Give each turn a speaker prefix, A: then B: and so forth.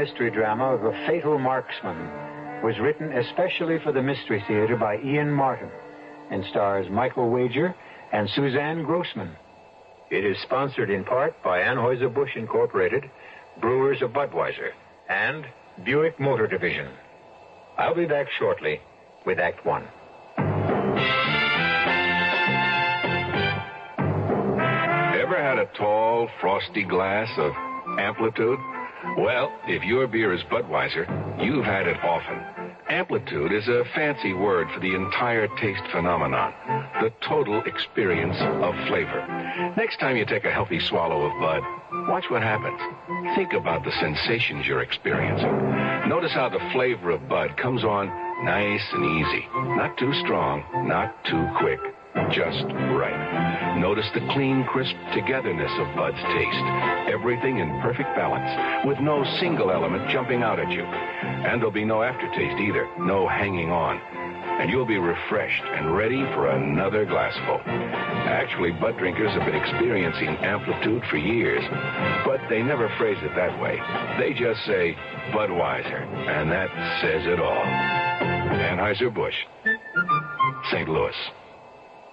A: mystery drama of A Fatal Marksman was written especially for the Mystery Theater by Ian Martin and stars Michael Wager and Suzanne Grossman. It is sponsored in part by Anheuser-Busch Incorporated, Brewers of Budweiser, and Buick Motor Division. I'll be back shortly with Act One.
B: Ever had a tall, frosty glass of Amplitude? Well, if your beer is Budweiser, you've had it often. Amplitude is a fancy word for the entire taste phenomenon, the total experience of flavor. Next time you take a healthy swallow of Bud, watch what happens. Think about the sensations you're experiencing. Notice how the flavor of Bud comes on nice and easy. Not too strong, not too quick. Just right. Notice the clean, crisp togetherness of Bud's taste. Everything in perfect balance, with no single element jumping out at you. And there'll be no aftertaste either, no hanging on. And you'll be refreshed and ready for another glassful. Actually, Bud drinkers have been experiencing Amplitude for years, but they never phrase it that way. They just say Budweiser, and that says it all. Anheuser-Busch, St. Louis.